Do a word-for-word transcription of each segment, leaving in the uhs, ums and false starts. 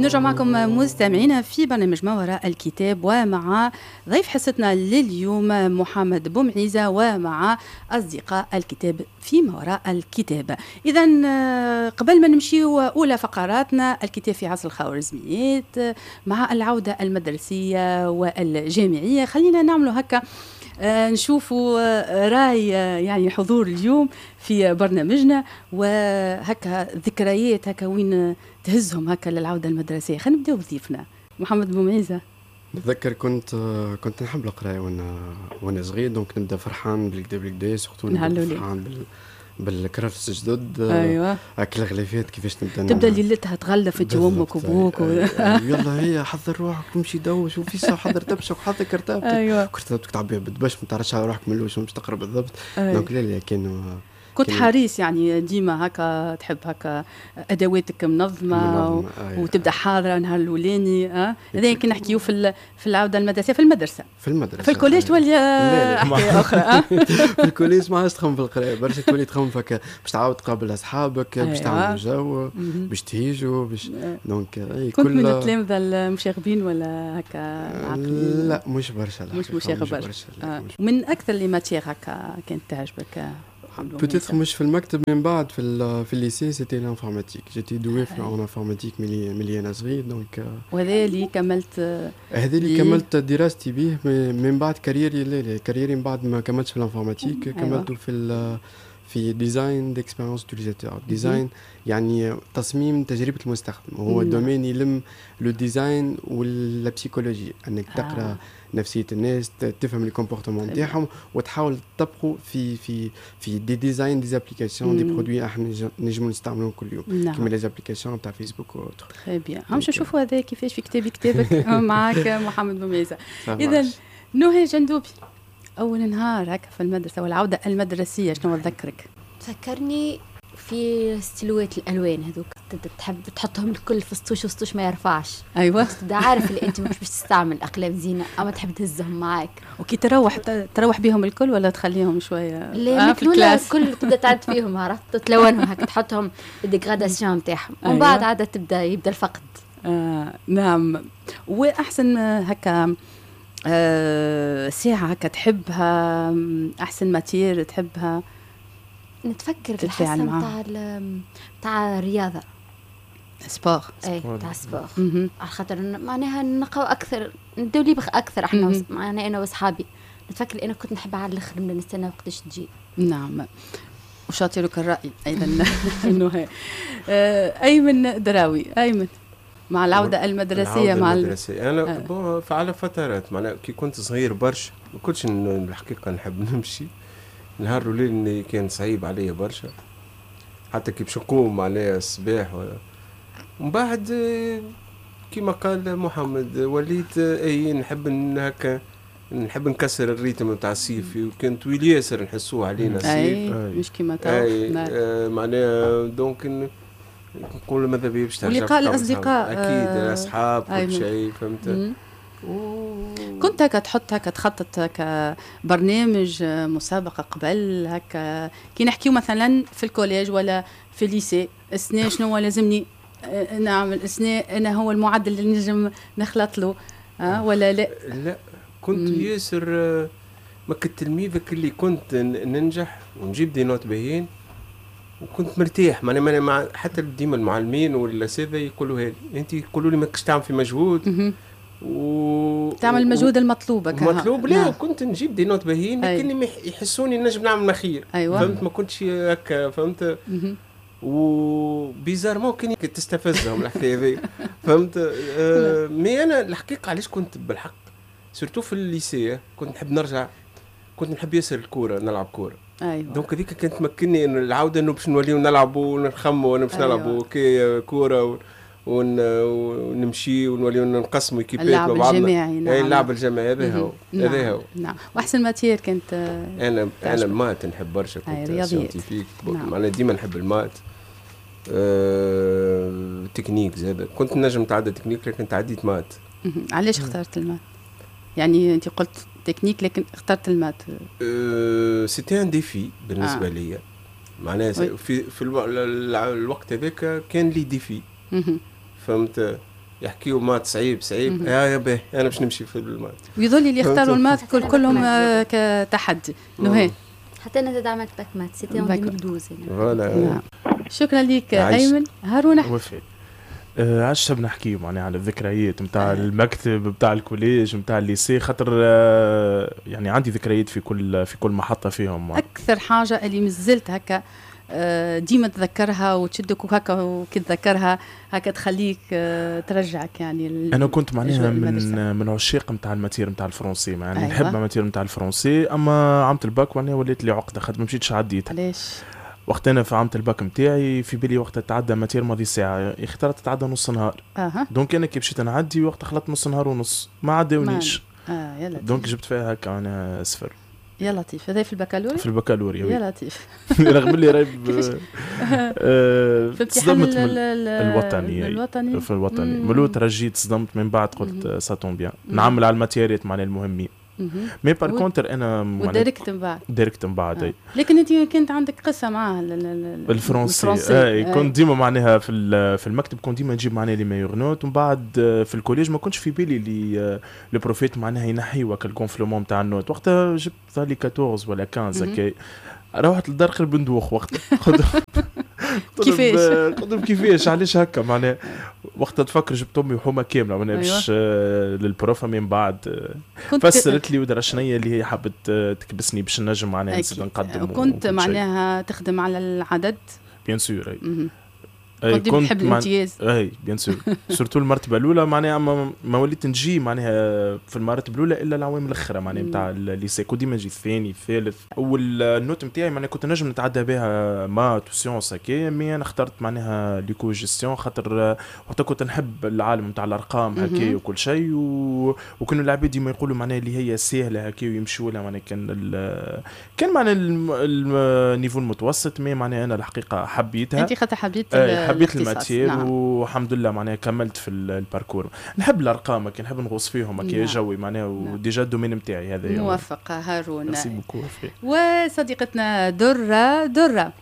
نرجع معكم مستمعينا في برنامج ما وراء الكتاب، ومع ضيف حصتنا لليوم محمد بومعيزة، ومع أصدقاء الكتاب في ما وراء الكتاب. إذا قبل ما نمشي أولى فقراتنا الكتاب في عصر الخوارزميات مع العودة المدرسية والجامعية، خلينا نعملوا هكا نشوفوا راي يعني حضور اليوم في برنامجنا، وهكا ذكريات هكا وين تهزهم هكا للعودة المدرسية. خلينا نبداو بضيفنا محمد بومعيزة. نتذكر كنت كنت نحب القراءة وانا وانا صغير، دونك نبدا فرحان بالكدا بالكدا، سورتو نبدا فرحان بال بالكرفس جدد. ايوه هاك الغليفات كيفاش تبدا تبدا ليلتها تغلف انت وامك وابوك و... يلا هي حضر روحك ومشي دوش وفي ساعه حضر تبشك وحضر كرتابتك. ايوه كرتابتك تعبيها بالدبش ما تعرفش على روحك من الاول شنو باش تقرا بالضبط. دونك لا لا كانوا كنت حريص يعني ديما هكا تحب هكا ادواتك منظمه و... وتبدا حاضره نهار الاولاني. اه هذا كي نحكيو في في العوده المدرسيه في المدرسه في المدرسه في الكوليج تولي حكايه اخرى. في الكوليج ما عادش تخمم في القراءه برشا، تولي تخمم هكا باش تعاود تقابل اصحابك، باش تعملوا جو، باش تهيجوا باش دونك كل كنت من التلامذه المشاغبين ولا هكا؟ لا مش برشا، مش مشاغب برشا. آه. من اكثر اللي ماتير هكا كانت تعجبك؟ peut-être مش في المكتب، من بعد في في الليسي سيتي الانفورماتيك. جيتي دوي في الانفورماتيك ملي ملي انا صغير، دونك وهذا اللي كملت هذا اللي كملت دراستي به. من بعد كاريري لا كاريري من بعد ما كملتش في الانفورماتيك، كملت في في ديزاين ديكسبيريونس يوتيليزاتور. ديزاين يعني تصميم تجربه المستخدم، هو دومين يلم لو ديزاين ولا بسيكولوجي، انك تقرا نفسيه الناس، تفهم الكومبورتمون نتاعهم وتحاول تطبقه في في في دي ديزاين دي ابليكاسيون دي برودوي احنا نجموا نستعملوهم كل يوم، كيما لي ابليكاسيون تاع فيسبوك و اوتر. تري بيان. هم نشوفوا هذا كيفاش في كتابي كتابك معك محمد بومعيزة. اذا نهى جندوبي، اول نهار هكا في المدرسه والعوده المدرسيه شنو تذكرك؟ تذكرني في ستيلوات الالوان هذوك، تحب تحطهم الكل فسطوش وسطوش ما يرفعش. ايوه تبدا عارف اللي انت مش باش تستعمل اقلام زينه اما تحب تهزهم معاك. وكي تروح تروح بهم الكل ولا تخليهم شويه لا آه في الكلاس الكل تبدا تعد فيهم، عرفت تلونهم هكا تحطهم الديغراداسيون نتاعهم ومن بعد أيوة. عاده تبدا يبدا الفقد. آه نعم. واحسن هكا آه ساعه هكا تحبها، احسن ماتير تحبها؟ نتفكر الحصه نتاع نتاع الرياضه سبور، اي تاع سبور، على خاطر معناها نقراو اكثر ندولي بخ اكثر احنا معنا انا واصحابي. نتفكر انا كنت نحب على الاخر نبدا نستنى وقتاش تجي. نعم وشاطرك الراي ايضا. انه ايمن دراوي، ايمن مع العوده المدرسيه مع المدرسيه انا آه. على فترات معناها كي كنت صغير برشا ما كنتش الحقيقه نحب نمشي. نهار الليل كان صعيب عليا برشا، حتى كي باش نقوم عليه الصباح ولا ومن بعد كما قال محمد وليت اي نحب هكا نحب نكسر الريتم نتاع الصيف، وكان طويل ياسر نحسوه علينا الصيف مش كيما تو آه معناها دونك نقول ماذا بيا باش ترجع ولقاء الاصدقاء اكيد الاصحاب كل شيء فهمت. كنت هكا تحط هكا تخطط هكا برنامج مسابقة قبل هكا كي نحكيو مثلا في الكوليج ولا في الليسي السنة شنو لازمني نعمل السنة أنا هو المعدل اللي نجم نخلط له أه ولا لا؟ لا كنت مم. ياسر ما كنت تلميذك اللي كنت ننجح ونجيب دي نوت باهين وكنت مرتاح. ماني مع حتى ديما المعلمين ولا سيدا يقولوا هذه انت يقولوا لي ما كنتش تعمل في مجهود و... تعمل المجهود المطلوب مطلوب. لا نعم. كنت نجيب دي نوت باهين لكني يحسوني نجم نعمل مخير. أيوة. فهمت ما كنتش هكا فهمت. وبيزار ممكن تستفزهم الحكايه هذه فهمت. آه مي انا الحقيقه علاش كنت بالحق سورتو في الليسيه كنت نحب نرجع، كنت نحب ياسر الكوره نلعب كوره. أيوة. دونك هذيك كانت تمكنني انه العوده انه باش نوليو نلعبوا ونخموا وانا باش أيوة. نلعبوا كي كوره و... ون... ونمشي ونوليو نقسموا كيبات مع بعضنا. اللعب الجماعي. نعم. اي اللعب الجماعي هذا هو هذا هو. نعم. واحسن ماتير كانت انا انا المات نحب برشا، كنت ساينتيفيك معناها ديما نحب المات. أه... تكنيك زاد كنت نجم نتعدى تكنيك لكن تعديت مات. علاش اخترت المات؟ يعني انت قلت تكنيك لكن اخترت المات. أه... سيتي ان ديفي بالنسبه آه. لي معناها في في الو... الوقت هذاك كان لي ديفي فهمت. يحكيوا مات صعيب صعيب يا يا به انا باش نمشي في المات. ويظل اللي يختاروا المات كل كلهم كتحدي. نهى حتى انا زاد عملت باك مات سيتي اون ألفين واثناشر فوالا. شكرا لك ايمن. هارون وفي آه عشت بنحكي معناها على الذكريات نتاع المكتب نتاع الكوليج نتاع الليسي خاطر آه يعني عندي ذكريات في كل في كل محطة فيهم. أكثر حاجة اللي مازلت هكا آه ديما تذكرها وتشدك وهكا وكتذكرها هكا تخليك آه ترجعك يعني. أنا كنت معناها من من عشاق نتاع الماتير نتاع الفرنسي يعني أيوة. نحب الماتير نتاع الفرنسي أما عمت الباك معناها وليت لي عقدة خاطر ما مشيتش عديتها. ليش؟ وقت انا فهمت الباك نتاعي في بالي وقت تعدى ماتير ماضي ساعه اخترت تعدى نص نهار. اها دونك انا كي مشيت نعدي وقت خلطت نص نهار ونص ما عداونيش. اه يلا دونك جبت فيها هكا انا صفر. يا لطيف. هذا في البكالوريا؟ في البكالوريا يا لطيف. رغم اللي رايب في تصدمت الوطني الوطني في الوطني ملو ترجيت صدمت من بعد قلت ساتون بيان نعمل على الماتيريات معناها المهمين. مي بار كونتر انا وديريكت من بعد ديريكت من بعد آه. لكن انت كنت عندك قصه معاه الفرنسي اي كنت ديما معناها في في المكتب كنت ديما نجيب معناها لي مايور نوت ومن بعد في الكوليج ما كنتش في بالي لي لو بروفيت معناها ينحي وك الكونفلومون تاع النوت وقتها جبت لي أربعطاش ولا خمسطاش هكا روحت للدار خير بندوخ وقت كيفاش قدم كيفاش علاش هكا معناها وقت تفكر جبت امي وحومه كامله وانا باش أيوة. للبروفه من بعد فسرت لي ودرا شنيا اللي هي حبت تكبسني باش نجم معناها نزيد نقدم. كنت معناها تخدم على العدد بيان سور. كنت بحب الامتياز. اي بيان سور سورتو المرتبه الاولى معناها ما, ما وليت نجي معناها في المرتبه الاولى الا العوام الاخرى معناها نتاع الليسي كنت ديما نجي الثاني الثالث. والنوت نتاعي معناها كنت نجم نتعدى بها مات وسيونس هكا مي انا اخترت معناها ليكو جيستيون خاطر وقت كنت نحب العالم نتاع الارقام هكا وكل شيء و... وكانوا العباد ديما يقولوا معناها اللي هي سهله هكا ويمشوا لها معناها كان ال... كان معناها النيفو المتوسط مي معناها انا الحقيقه حبيتها. انت خاطر حبيت حبيت الماتير نعم. والحمد لله معناها كملت في الباركور. نحب الارقام كي نحب نغوص فيهم كي نعم. جوي معناها وديجا الدومين نتاعي هذا. موفق هارون. ميرسي بوكو. وصديقتنا درة. درة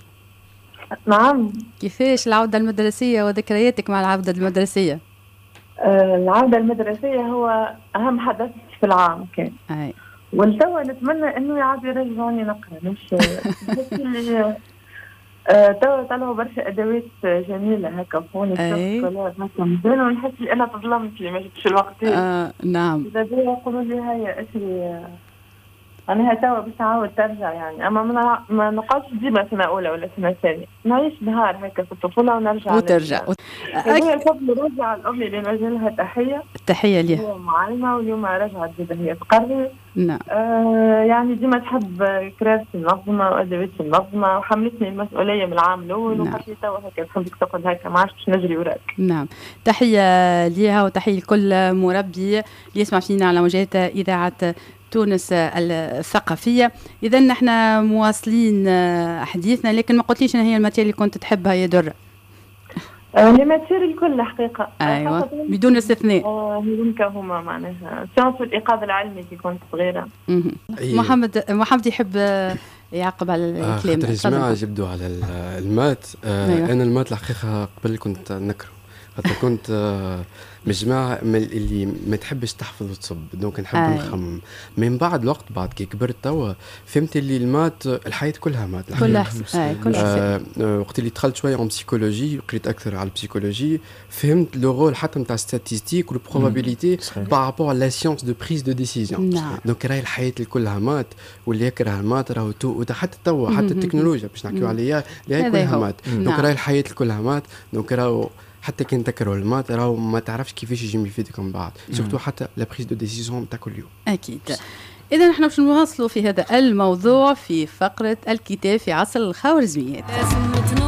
نعم كيفاش العودة المدرسية وذكرياتك مع العودة المدرسية؟ آه العودة المدرسية هو أهم حدث في العام كان. أي. والتوا نتمنى إنه يعاد يرجعوني نقرأ مش اللي آه توا طلعوا برشا ادوات جميله هكا فوني كلها هكا مزيانه ونحس لي انا تظلمت لي ما جبتش الوقت. آه نعم. اذا يقولوا لي هيا اشري انا توا باش نعاود ترجع يعني اما ما ما نقعدش ديما سنه اولى ولا سنه ثانيه نعيش نهار هكا في الطفوله ونرجع وترجع. هي قبل نرجع لامي اللي نوجه تحيه. التحيه ليها. معلمه واليوم رجعت زيد هي تقري. نعم. آه يعني ديما تحب كراسي منظمه وادوات منظمه وحملتني المسؤوليه من العام الاول. نعم. وقالت لي توا هكا نحبك تقعد هكا ما عادش باش نجري وراك. نعم. تحيه ليها وتحيه لكل مربي اللي يسمع فينا على موجات اذاعه تونس الثقافية. إذا نحن مواصلين حديثنا لكن ما قلتليش أن هي الماتير اللي كنت تحبها يا درة. الماتير الكل حقيقة. أيوة بدون استثناء. هذوك هما معناها سيونس الإيقاظ العلمي كي كنت صغيرة. محمد محمد يحب يعقب على الكلام. خاطر الجماعة جبدوا على المات. أيوة. أنا المات الحقيقة قبل كنت نكره خاطر كنت من الجماعة اللي ما تحبش تحفظ وتصب دونك نحب أي. نخمم من بعد الوقت بعد كي كبرت توا فهمت اللي المات الحياة كلها مات كلها آه وقت اللي دخلت شوية عن بسيكولوجي قريت أكثر على البسيكولوجي فهمت لو رول حتى نتاع ستاتيستيك والبروبابيليتي بارابور لا سيونس دو بريز دو ديسيزيون. دونك راهي الحياة كلها مات واللي يكره المات راهو تو حتى توا حتى التكنولوجيا باش نحكيو عليها اللي هي كلها مات. دونك راهي الحياة كلها مات دونك راهو حتى كي نتكروا المات راهو ما تعرفش كيفاش يجي يفيدك من بعد سورتو حتى لا بريز دو ديسيزيون تاع كل يوم. اكيد. اذا نحن باش نواصلوا في هذا الموضوع في فقره الكتاب في عصر الخوارزميات.